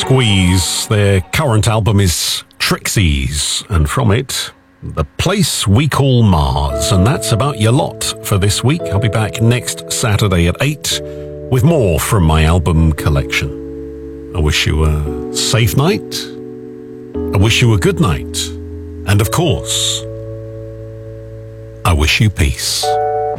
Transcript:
Squeeze. Their current album is Trixies, and from it, The Place We Call Mars. And that's about your lot for this week. I'll be back next Saturday at 8 with more from my album collection. I wish you a safe night. I wish you a good night. And of course, I wish you peace.